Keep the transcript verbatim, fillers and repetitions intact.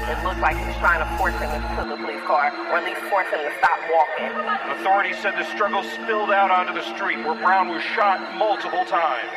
It looked like he was trying to force him into the police car, or at least force him to stop walking. Authorities said the struggle spilled out onto the street where Brown was shot multiple times.